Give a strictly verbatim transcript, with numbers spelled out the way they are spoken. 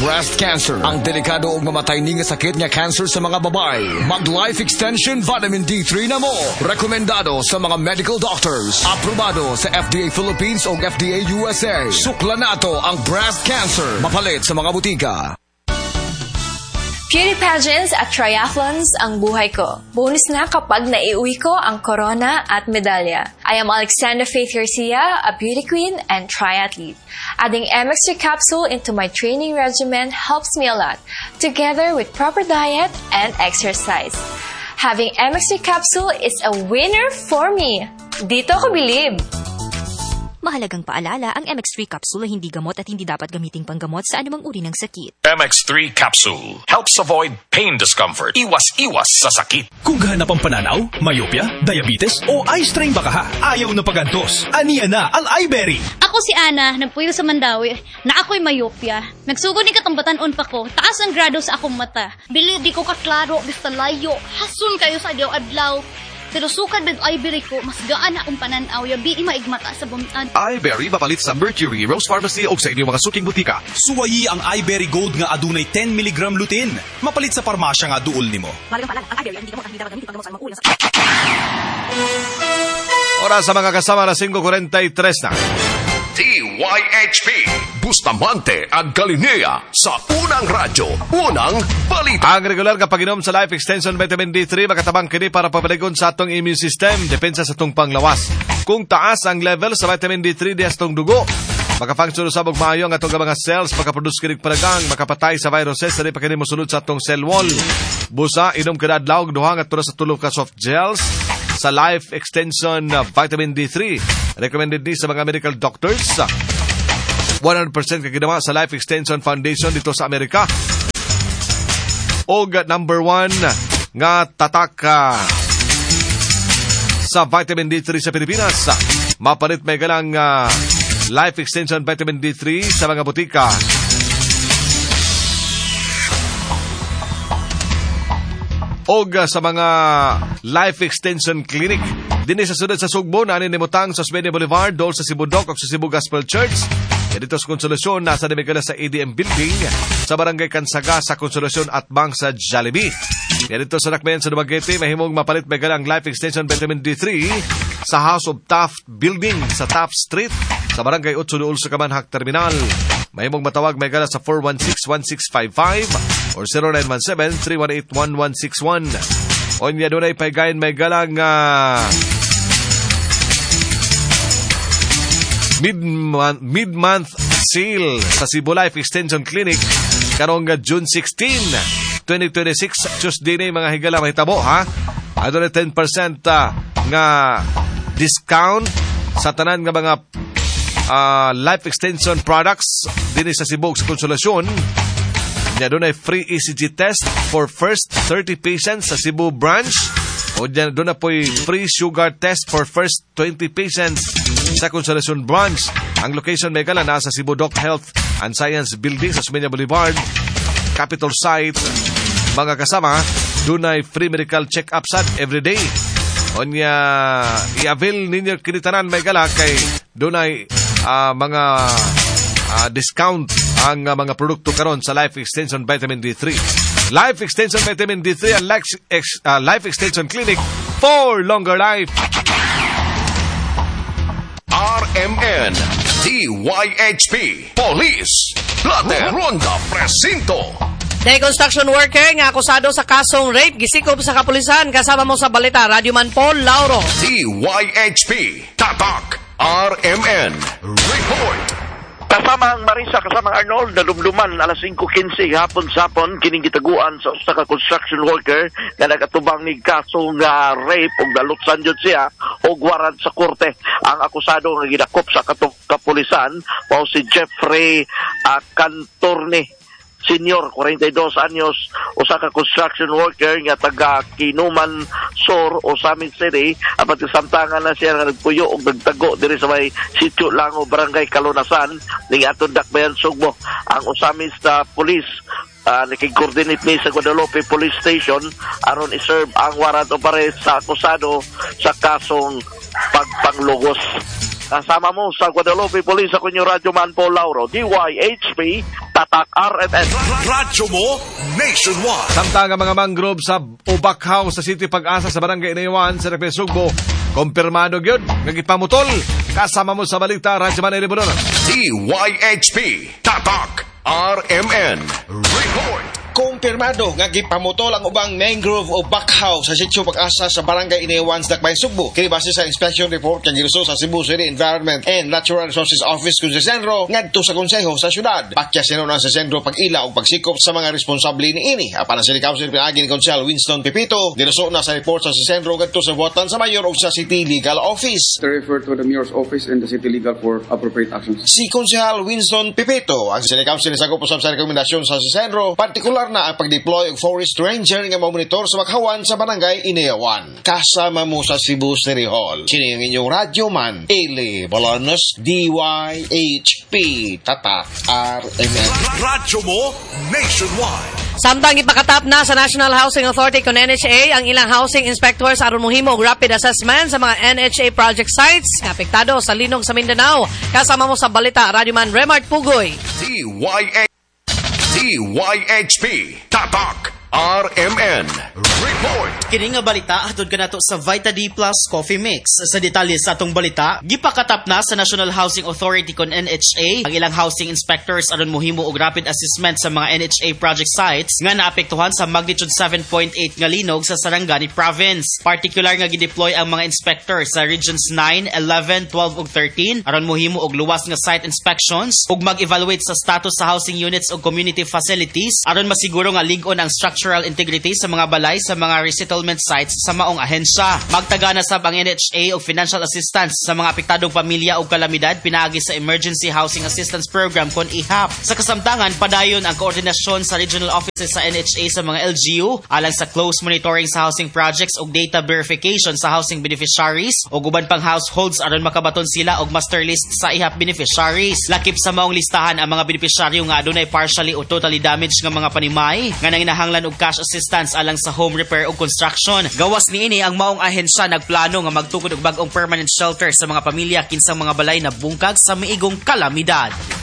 breast cancer. Ang delikado o mamatay ni nga sakit nga cancer sa mga babae. Mag Life Extension Vitamin D three na mo. Rekomendado sa mga medical doctors. Aprobado sa F D A Philippines o F D A U S A. Sukla nato ang breast cancer. Mapalit sa mga butika. Beauty pageants at triathlons ang buhay ko. Bonus na kapag naiuwi ko ang corona at medalya. I am Alexandra Faith Garcia, a beauty queen and triathlete. Adding M X three capsule into my training regimen helps me a lot, together with proper diet and exercise. Having M X three capsule is a winner for me. Dito ko bilib. Mahalagang paalala, ang M X three capsule ay hindi gamot at hindi dapat gamiting panggamot sa anumang uri ng sakit. M X three capsule helps avoid pain discomfort. Iwas-iwas sa sakit. Kung hanap ang pananaw, myopia, diabetes o eye strain baka ha, ayaw na pagantos. Aniya na ang iBerry. Ako si Ana, nagpuyo sa Mandawi, na ako'y myopia. Nagsugod ni katambatan-on pa ko, taas ang grado sa akong mata. Bili di ko kaklaro, basta layo, hasun kayo sa adlaw-adlaw. Pero sukad ng iBerry ko, mas gaan na akong pananaw, yabi maigmata sa bumitan. iBerry mapalit sa Mercury, Rose Pharmacy o sa inyong mga suking butika. Suwayi ang iBerry Gold nga adunay ten milligram lutein. Mapalit sa parmasya nga duol nimo. Mahalagang paalala, ang iBerry ay hindi gamot at hindi dapat gamiting panggamot sa anumang uri ng sakit. Oras sa mga kasama na five forty-three na. D Y H P Bustamante ang Galinia sa unang radyo, unang balita. Ang regular nga pag-inom sa Life Extension Vitamin D three makatabang kini para papaligon sa atong immune system, depensa sa atong panglawas. Kung taas ang level sa Vitamin D three di atong dugo, makafunction usab og maayo ang atong mga cells, makaproduce kini palagang, makapatay sa viruses sa di pa kini mosulod sa atong cell wall. Busa inom kada adlaw og duha ngadto sa tulo ka soft gels sa Life Extension Vitamin D three. Recommended ni sa mga medical doctors. one hundred percent kaginawa sa Life Extension Foundation dito sa Amerika. Og number one nga tatak uh, sa Vitamin D three sa Pilipinas. Mapalit may galang uh, Life Extension Vitamin D three sa mga butika. Og uh, sa mga Life Extension Clinic dinhi sa sudad sa Sugbo na nimutang sa Osmeña Boulevard, dol sa Cebu Doc o sa Cebu Gospel Church. Dito sa Konsolasyon, nasa Dimigala sa A D M Building, sa Barangay Kansaga sa Konsolasyon at Bang sa Jollibee. Dito sa Nakmayan sa Dumaguete, mahimong mapalit may galang Life Extension Vitamin D three sa House of Taft Building sa Taft Street, sa Barangay eight Duol sa Kamanhak Terminal. Mahimong matawag may gala sa four one six, one six five five or zero nine one seven, three one eight, one one six one. Onya doon ay paigayin may galang uh, mid-month, mid-month sale sa Cebu Life Extension Clinic karong June sixteenth, twenty twenty-six, Tuesday na mga higala mahitabo ha. Adto na ten percent uh, nga discount sa tanan nga mga uh, Life Extension products dinhi sa Cebu sa Konsolasyon. Nya doon ay free E C G test for first thirty patients sa Cebu branch. O dyan doon na po'y free sugar test for first twenty patients sa Konsolasyon branch. Ang location may kala nasa Cebu Doc Health and Science Building sa Osmeña Boulevard, capital site. Mga kasama, doon ay free medical check-up sad every day. O niya, i-avail ninyo kinitanan may kala kay doon ay uh, mga uh, discount ang uh, mga produkto karon sa Life Extension Vitamin D three. Life Extension Vitamin D three and Life, Ex, uh, Life Extension Clinic for longer life. R M N D Y H P Police Plate Ronda Presinto. Day construction worker nga akusado sa kasong rape gisikop sa kapulisan, kasama mo sa balita Radyoman Paul Lauro. D Y H P Tatak R M N Report. Kasama ang Marisa, kasama ang Arnold, nalumluman alas five fifteen hapon-sapon, kining gitaguan sa usa ka construction worker na nagatubang ni kasong uh, rape o nalutsan yun siya o warrant sa korte. Ang akusado nga gidakop sa kapulisan o si Jeffrey uh, Cantorne Senior, forty-two anyos, usa ka construction worker nga taga Kinuman Sur o Samin City, apat samtangan na siya nga nagpuyo og nagtago diri sa may Sitio Lango, Barangay Kalunasan, ning atong Dakbayan Sugbo. Ang usamis na police uh, nakig-coordinate ni sa Guadalupe Police Station aron i-serve ang warrant of arrest sa akusado sa kasong pagpanglugos. Kasama mo sa Guadalupe Police, ako yung Radyoman Paul Lauro, D Y H P Tatak R M N. Radyo mo nationwide. Samtang ang mga mangrove sa Ubakhaw sa City Pag-asa sa Barangay Inayawan sa Recto Sugbo, kumpirmado gyud nagipamutol. Kasama mo sa balita, Radyo Man Ilibunon. D Y H P. Tatak R M N. Report. Kumpirmado nga gipamutol ang ubang mangrove o bakhaw sa sitio Pag-asa sa Barangay Inayawan sa Dakbayan, Sugbo. Kini base sa inspection report kang giluso sa Cebu City Environment and Natural Resources Office kun sa Senro ngadto sa konseho sa syudad. Pakya sinunan sa Senro pag-ila og pagsikop sa mga responsable niini. Apan ang City Council pinaagi ni Konsehal Winston Pipito diluso na sa report sa Senro ngadto sa buhatan sa mayor o sa City Legal Office. To refer to the mayor's office and the city legal for appropriate actions. Si Konsehal Winston Pipito ang City Council nisagop usab sa rekomendasyon sa Senro, partikular na ang pag-deploy og forest ranger nga mamonitor sa bakhawan sa Barangay Inayawan. Kasama mo sa Cebu City Hall. Sini ang inyong radyo man, Eli Bolanos, D Y H P, Tatak R M N. Radyo mo nationwide. Samtang ipakatap na sa National Housing Authority kon N H A ang ilang housing inspectors aron mohimo og rapid assessment sa mga N H A project sites nga apektado sa linog sa Mindanao. Kasama mo sa balita, Radyo Man Remart Pugoy. D Y H P. D Y H P. Tatak R M N. Report. Kini nga balita hatod kanato sa Vita D Plus Coffee Mix. Sa detalye sa atong balita, gipakatap na sa National Housing Authority kon N H A ang ilang housing inspectors aron mohimo og rapid assessment sa mga N H A project sites nga naapektuhan sa magnitude seven point eight nga linog sa Sarangani Province. Particular nga gideploy ang mga inspectors sa Regions nine, eleven, twelve ug thirteen aron mohimo og luwas nga site inspections ug mag-evaluate sa status sa housing units ug community facilities aron masiguro nga lig-on ang structural integrity sa mga balay sa mga resettlement sites sa maong ahensya. Magtagana sab ang N H A og financial assistance sa mga apektadong pamilya ug kalamidad pinaagi sa Emergency Housing Assistance Program kon I H A P. Sa kasamtangan, padayon ang koordinasyon sa regional offices sa N H A sa mga L G U alang sa close monitoring sa housing projects ug data verification sa housing beneficiaries ug uban pang households aron makabaton sila og master list sa I H A P beneficiaries. Lakip sa maong listahan ang mga beneficiaryo nga adunay partially o totally damaged nga mga panimay nga nanginahanglan og cash assistance alang sa home repair ug construction. Gawas niini ang maong ahensya nagplano nga magtukod og bag-ong permanent shelter sa mga pamilya kinsang mga balay na bungkag sa miigong kalamidad.